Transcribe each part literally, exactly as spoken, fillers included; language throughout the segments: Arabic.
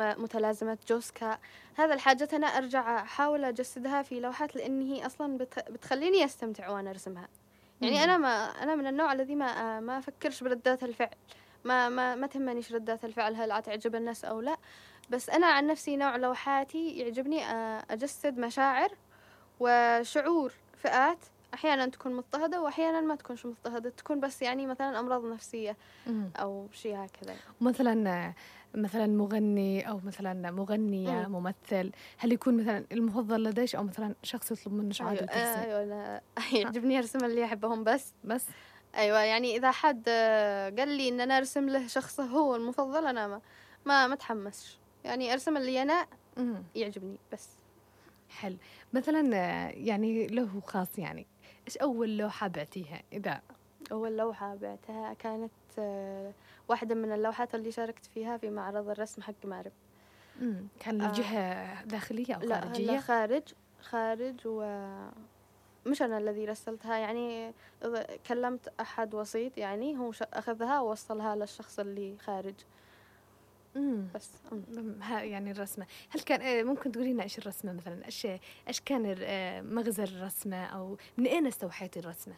متلازمة جوسكا. هذا الحاجات أنا أرجع أحاول أجسدها في لوحات، لأن هي أصلا بت- بتخليني أستمتع وأنا أرسمها. يعني أنا ما أنا من النوع الذي ما ما أفكرش بردات الفعل، ما ما ما تهمنيش ردات الفعل هل تعجب الناس أو لا. بس أنا عن نفسي نوع لوحاتي يعجبني أ- أجسد مشاعر وشعور فئات، أحيانا تكون مضطهدة وأحيانا ما تكونش مضطهدة، تكون بس يعني مثلا أمراض نفسية مم. أو شيء هكذا. مثلا مثلا مغني أو مثلا مغنية مم. ممثل، هل يكون مثلا المفضل لديش، أو مثلا شخص يطلب منك أيوة عادي آه، ترسمي؟ أيوة أنا يعجبني أرسم اللي أحبهم بس. بس أيوة يعني إذا حد آه، قال لي إن أنا أرسم له شخصه هو المفضل، أنا ما ما ما أتحمسش، يعني أرسم اللي أنا مم. يعجبني بس. حل مثلا يعني له خاص، يعني إيش أول لوحة بعتيها إذا؟ أول لوحة بعتها كانت آه، واحدة من اللوحات اللي شاركت فيها في معرض الرسم حق مارب. مم. كان آه الجهة داخلية أو لا لا خارجية؟ خارج خارج ومش أنا الذي رسلتها، يعني إذا كلمت أحد وسيط يعني هو ش- أخذها ووصلها للشخص اللي خارج امم بس. أم. أم، ها يعني الرسمة، هل كان آه، ممكن تقولي لنا إيش الرسمة مثلا، إيش إيش كان ال- آه، مغزى الرسمة، أو من أين استوحيتي الرسمة؟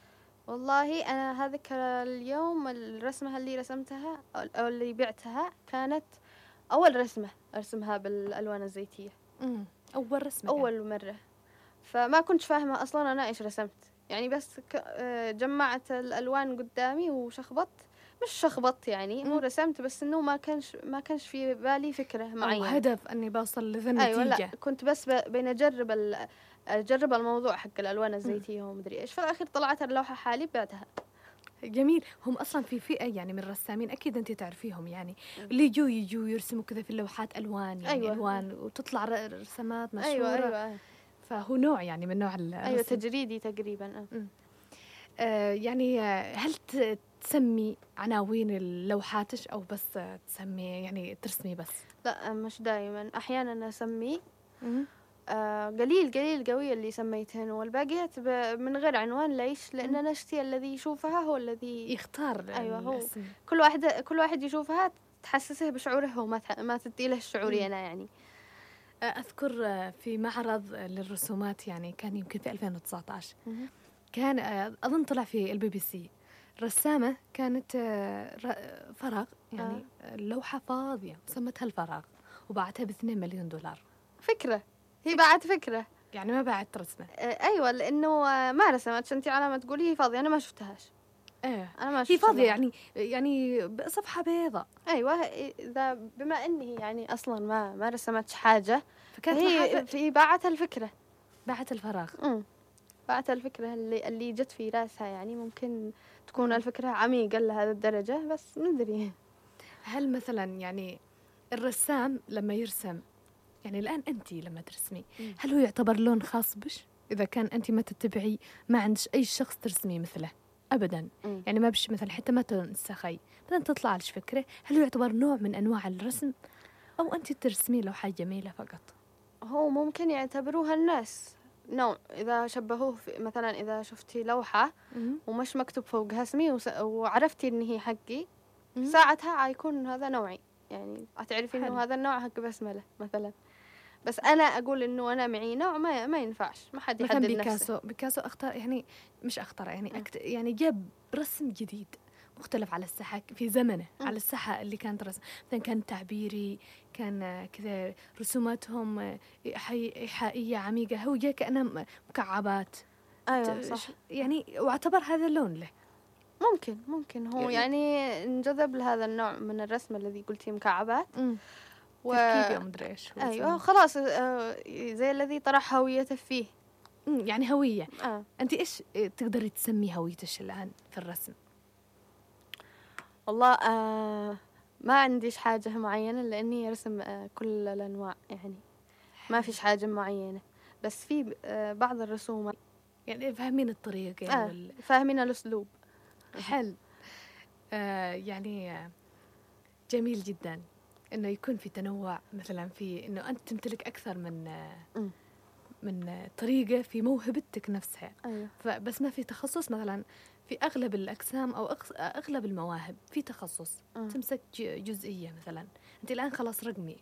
والله أنا هذاك اليوم الرسمة اللي رسمتها أو أو اللي بعتها كانت أول رسمة أرسمها بالألوان الزيتية، امم أول رسمة كان. أول مرة. فما كنت فاهمة أصلا أنا إيش رسمت، يعني بس ك... آه، جمعت الألوان قدامي وشخبطت، مش شخبطت يعني مو مم. رسمت، بس إنه ما كانش ما كانش في بالي فكرة أو معينة. هدف أني بوصل لذا أيوة لا النتيجة. كنت بس ب... بين أجرب ال... أجرب الموضوع حق الألوان مم. الزيتية ومدري إيش. في الأخير طلعت اللوحة حالي بعدها. جميل. هم أصلا في فئة يعني من الرسامين أكيد أنت تعرفيهم، يعني مم. اللي يجوا يجوا يرسموا كذا في اللوحات ألوان، يعني أيوة ألوان وتطلع ر- رسمات أيوة مشهورة. أيوة فهو نوع يعني من نوع أيوة الرسم. تجريدي تقريبا. أه. مم. آه يعني آه، هل ت- تسمي عناوين اللوحاتش، أو بس آه، تسمي يعني ترسمي بس؟ لا مش دائما، أحيانا أسميه. مم. آه قليل قليل قوي اللي سميتهن، والباقيات ب- من غير عنوان. ليش؟ مم. لأن نشتي الذي يشوفها هو الذي. يختار أيوة هو الاسم. كل واحد كل واحد يشوفها تحسسه بشعوره هو، ما تح... ما تدي له شعوري مم. أنا يعني. آه، أذكر آه، في معرض آه، للرسومات، يعني كان يمكن في ألفين وتسعة عشر، مهم. كان آه، أظن طلع في البي بي سي رسامة كانت آه، ر- فراغ، آه. يعني اللوحة فاضية سمتها الفراغ، وباعتها باثنين مليون دولار. فكرة، هي فكرة، بعد فكرة. يعني ما باعت رسمة. آه أيوة لأنه آه ما رسمتش، أنت على ما تقولي هي فاضية، أنا ما شفتهاش، ايه، أنا ما هي شفت فاضية، اللوحة. يعني يعني صفحة بيضاء. أيوة إذا بما أني يعني أصلا ما ما رسمتش حاجة، فكانت فهي محافة في باعت الفكرة. باعت الفراغ. امم بعت الفكرة اللي اللي جت في راسها، يعني ممكن تكون مم. الفكرة عميقة لهذا الدرجة، بس مدري. هل مثلا يعني الرسام لما يرسم، يعني الآن أنت لما ترسمي، مم. هل هو يعتبر لون خاص بش؟ إذا كان أنت ما تتبعي، ما عندش أي شخص ترسمي مثله أبدا، مم. يعني ما بش مثلا حتى ما تنسخي مثلا تطلع لش فكرة، هل هو يعتبر نوع من أنواع الرسم، أو أنت ترسمي له حاجة جميلة فقط؟ هو ممكن يعتبروها الناس نوع، إذا شبهوه في مثلا إذا شفتي لوحة مم. ومش مكتوب فوقها اسمي وس... وعرفتي إن هي حقي، مم. ساعتها حيكون هذا نوعي، يعني هتعرفي حلو. إنه هذا النوع حق بسملة مثلا. بس أنا أقول إنه أنا معي نوع، ما ما ينفعش، ما حد مثلا يحدد نفسه. بيكاسو بيكاسو اختار، يعني مش اختار، يعني مم. أكت... يعني جاب رسم جديد مختلف على الساحة في زمنه، مم. على الساحة اللي كانت رسم مثلا كان تعبيري، كان آه، كذا رسوماتهم آه، إيحاي- إيحائية عميقة، هو جاء كأنها م- مكعبات. أيوة ت- ش- صح. يعني واعتبر هذا اللون له. ممكن ممكن هو يعني يعني انجذب لهذا النوع من الرسم الذي قلتي مكعبات. مم. و تركيبي أو مدري إيش هو ايوه يسموه. خلاص آه، زي الذي طرح هويته فيه. مم، يعني هوية. آه. أنت إيش آه، تقدري تسمي هويتش الآن في الرسم؟ والله آه ما عنديش حاجة معينة، لأني أرسم آه كل الأنواع يعني، ما حلو. فيش حاجة معينة. بس في آه بعض الرسومات يعني فاهمين الطريقة آه وال... فاهمين الأسلوب. حل. آه يعني آه، جميل جدا إنه يكون في تنوع، مثلا في إنه أنت تمتلك أكثر من آه، أمم. من آه، طريقة في موهبتك نفسها. أيوه. فبس ما في تخصص مثلا في أغلب الأقسام أو أغ- أغلب المواهب في تخصص أمم. تمسك ج- جزئية، مثلا أنت الآن خلاص رقمي